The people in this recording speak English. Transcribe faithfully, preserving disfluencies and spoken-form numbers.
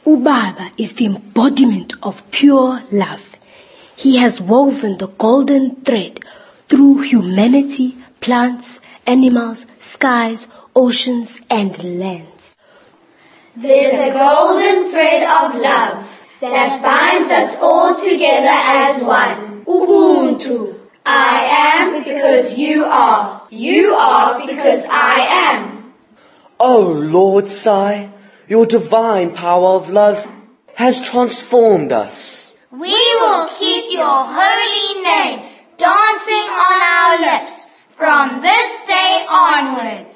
Ubaba is the embodiment of pure love. He has woven the golden thread through humanity, plants, animals, skies, oceans, and lands. There's a golden thread of love that binds us all together as one. Ubuntu. I am because you are. You are because I am. Oh Lord Sai, your divine power of love has transformed us. We will keep your holy name dancing on our lips from this day onwards.